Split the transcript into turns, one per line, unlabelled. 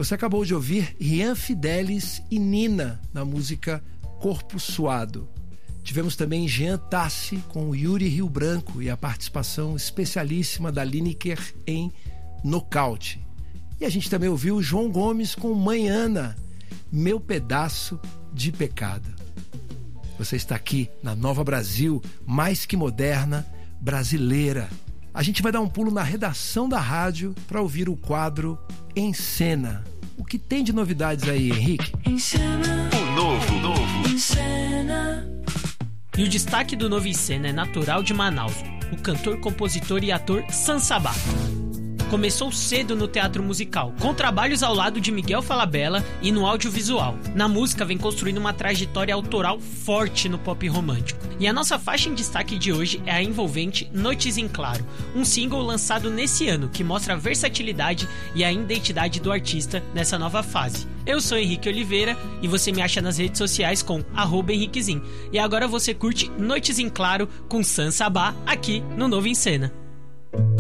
Você acabou de ouvir Rian Fidelis e Nina na música Corpo Suado. Tivemos também Jean Tassi com o Yuri Rio Branco e a participação especialíssima da Lineker em Nocaute. E a gente também ouviu João Gomes com Manhana, Meu Pedaço de Pecado. Você está aqui na Nova Brasil, mais que moderna, brasileira. A gente vai dar um pulo na redação da rádio para ouvir o quadro Em Cena. O que tem de novidades aí, Henrique?
Em Cena.
O novo.
Em Cena.
E o destaque do Novo em Cena é natural de Manaus, o cantor, compositor e ator Sam Sabah. Começou cedo no teatro musical, com trabalhos ao lado de Miguel Falabella e no audiovisual. Na música vem construindo uma trajetória autoral forte no pop romântico. E a nossa faixa em destaque de hoje é a envolvente Noites em Claro, um single lançado nesse ano que mostra a versatilidade e a identidade do artista nessa nova fase. Eu sou Henrique Oliveira e você me acha nas redes sociais com @henriquezin. E agora você curte Noites em Claro com Sam Sabah aqui no Novo em Cena.